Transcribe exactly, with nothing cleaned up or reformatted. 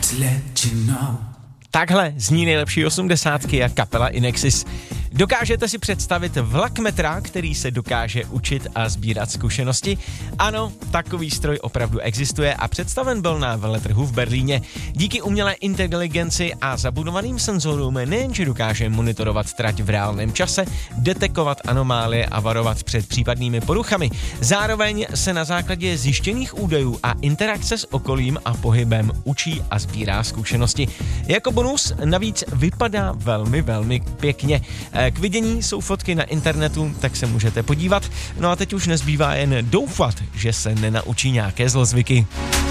Takhle zní nejlepší osmdesátky a kapela Inexis. Dokážete si představit vlak metra, který se dokáže učit a sbírat zkušenosti? Ano, takový stroj opravdu existuje a představen byl na veletrhu v Berlíně. Díky umělé inteligenci a zabudovaným senzorům nejenže dokáže monitorovat trať v reálném čase, detekovat anomálie a varovat před případnými poruchami. Zároveň se na základě zjištěných údajů a interakce s okolím a pohybem učí a sbírá zkušenosti. Jako bonus navíc vypadá velmi, velmi pěkně. K vidění jsou fotky na internetu, tak se můžete podívat. No a teď už nezbývá jen doufat, že se nenaučí nějaké zlozvyky.